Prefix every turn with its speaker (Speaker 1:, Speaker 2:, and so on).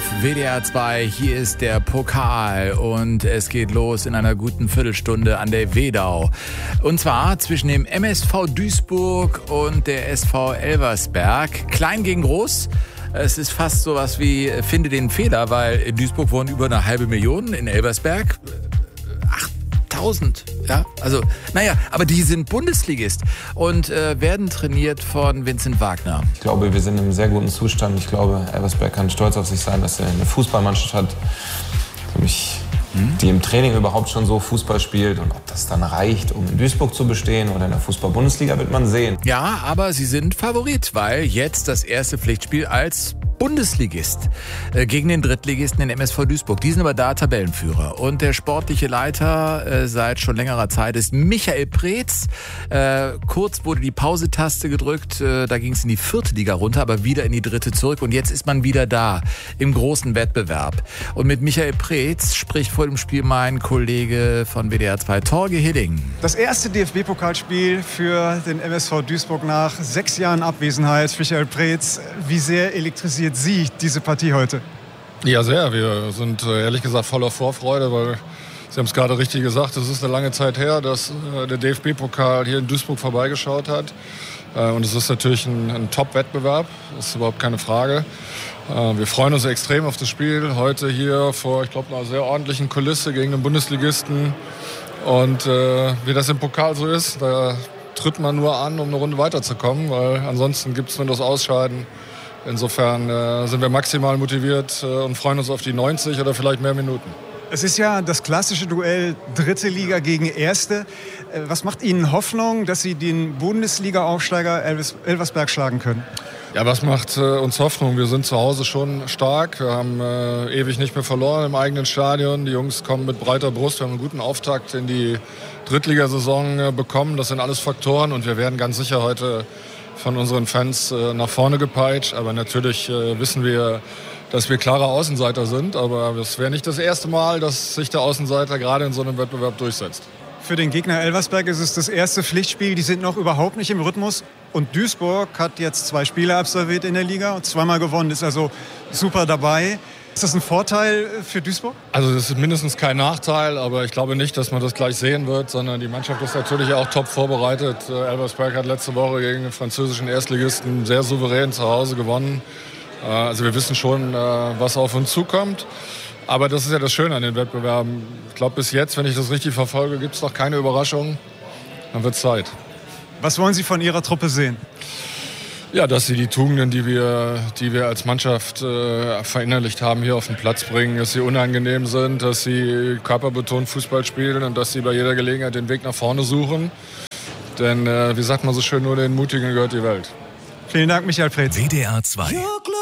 Speaker 1: WDR 2, hier ist der Pokal und es geht los in einer guten Viertelstunde an der Wedau. Und zwar zwischen dem MSV Duisburg und der SV Elversberg. Klein gegen groß. Es ist fast sowas wie finde den Fehler, weil in Duisburg wohnen über 500.000, in Elversberg 8.000. Ja, also, aber die sind Bundesligist und werden trainiert von Vincent Wagner.
Speaker 2: Ich glaube, wir sind in einem sehr guten Zustand. Ich glaube, Elversberg kann stolz auf sich sein, dass er eine Fußballmannschaft hat, die im Training überhaupt schon so Fußball spielt. Und ob das dann reicht, um in Duisburg zu bestehen oder in der Fußball-Bundesliga, wird man sehen.
Speaker 1: Ja, aber sie sind Favorit, weil jetzt das erste Pflichtspiel als Bundesligist gegen den Drittligisten, den MSV Duisburg. Die sind aber da Tabellenführer. Und der sportliche Leiter seit schon längerer Zeit ist Michael Preetz. Kurz wurde die Pause-Taste gedrückt. Da ging es in die 4. Liga runter, aber wieder in die 3. zurück. Und jetzt ist man wieder da im großen Wettbewerb. Und mit Michael Preetz spricht vor dem Spiel mein Kollege von WDR 2, Torge Hilling.
Speaker 3: Das erste DFB-Pokalspiel für den MSV Duisburg nach 6 Jahren Abwesenheit. Michael Preetz, wie sehr elektrisiert Sie diese Partie heute?
Speaker 4: Ja, sehr. Wir sind ehrlich gesagt voller Vorfreude, weil Sie haben es gerade richtig gesagt, es ist eine lange Zeit her, dass der DFB-Pokal hier in Duisburg vorbeigeschaut hat. Und es ist natürlich ein Top-Wettbewerb, das ist überhaupt keine Frage. Wir freuen uns extrem auf das Spiel heute hier vor, ich glaube, einer sehr ordentlichen Kulisse gegen den Bundesligisten. Und wie das im Pokal so ist, da tritt man nur an, um eine Runde weiterzukommen, weil ansonsten gibt es nur das Ausscheiden. Insofern sind wir maximal motiviert und freuen uns auf die 90 oder vielleicht mehr Minuten.
Speaker 3: Es ist ja das klassische Duell 3. Liga gegen 1. Was macht Ihnen Hoffnung, dass Sie den Bundesliga-Aufsteiger Elversberg schlagen können?
Speaker 4: Ja, was macht uns Hoffnung? Wir sind zu Hause schon stark. Wir haben ewig nicht mehr verloren im eigenen Stadion. Die Jungs kommen mit breiter Brust. Wir haben einen guten Auftakt in die Drittligasaison bekommen. Das sind alles Faktoren und wir werden ganz sicher heute von unseren Fans nach vorne gepeitscht. Aber natürlich wissen wir, dass wir klare Außenseiter sind. Aber es wäre nicht das erste Mal, dass sich der Außenseiter gerade in so einem Wettbewerb durchsetzt.
Speaker 3: Für den Gegner Elversberg ist es das erste Pflichtspiel. Die sind noch überhaupt nicht im Rhythmus. Und Duisburg hat jetzt 2 Spiele absolviert in der Liga und 2-mal gewonnen. Ist also super dabei. Ist das ein Vorteil für Duisburg?
Speaker 4: Also das ist mindestens kein Nachteil, aber ich glaube nicht, dass man das gleich sehen wird, sondern die Mannschaft ist natürlich auch top vorbereitet. Elversberg hat letzte Woche gegen den französischen Erstligisten sehr souverän zu Hause gewonnen. Also wir wissen schon, was auf uns zukommt. Aber das ist ja das Schöne an den Wettbewerben. Ich glaube, bis jetzt, wenn ich das richtig verfolge, gibt es noch keine Überraschung. Dann wird es Zeit.
Speaker 3: Was wollen Sie von Ihrer Truppe sehen?
Speaker 4: Ja, dass sie die Tugenden, die wir als Mannschaft verinnerlicht haben, hier auf den Platz bringen, dass sie unangenehm sind, dass sie körperbetont Fußball spielen und dass sie bei jeder Gelegenheit den Weg nach vorne suchen. Denn, wie sagt man so schön, nur den Mutigen gehört die Welt.
Speaker 3: Vielen Dank, Michael Preetz.
Speaker 5: WDR 2.